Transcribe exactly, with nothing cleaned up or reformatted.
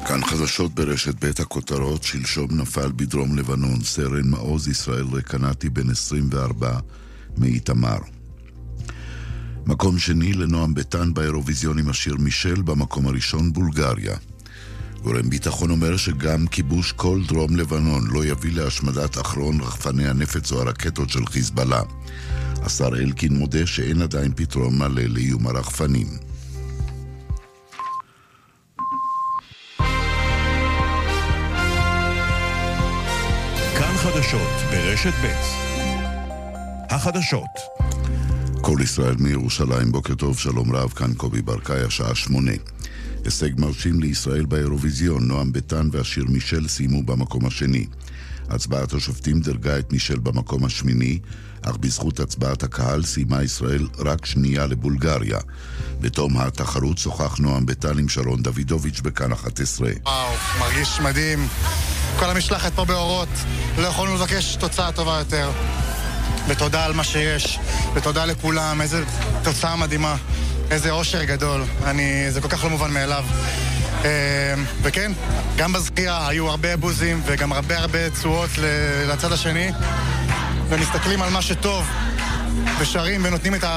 כאן חדשות ברשת בית הכותרות. שלשום נפל בדרום לבנון סרן מעוז ישראל רקנתי בן עשרים וארבע מאיתמר. מקום שני לנועם ביטן באירוויזיון עם השיר מישל, במקום הראשון בולגריה. גורם ביטחון אומר שגם כיבוש כל דרום לבנון לא יביא להשמדת אחרון רחפני הנפץ או הרקטות של חיזבאללה. השר אלקין מודה שאין עדיין פתרון מלא לאיום הרחפנים. כאן חדשות ברשת ב'. החדשות. כל ישראל מירושלים, בוקר טוב, שלום רב, כאן קובי ברקאי, השעה שמונה. הישג מרשים לישראל באירוויזיון, נועם ביטן והשיר מישל סיימו במקום השני. הצבעת השופטים דרגה את מישל במקום השמיני, אך בזכות הצבעת הקהל סיימה ישראל רק שנייה לבולגריה. בתום התחרות שוחח נועם ביטן עם שרון דוידוביץ' בכאן אחת עשרה. וואו, מרגיש מדהים. כל המשלחת פה באורות, לא יכולנו לבקש תוצאה טובה יותר. ותודה על מה שיש, ותודה לכולם, איזה תוצאה מדהימה, איזה אושר גדול. אני, זה כל כך לא מובן מאליו. וכן, גם בזכייה היו הרבה בוזים וגם הרבה הרבה צועות לצד השני, ומסתכלים על מה שטוב ושרים ונותנים את ה...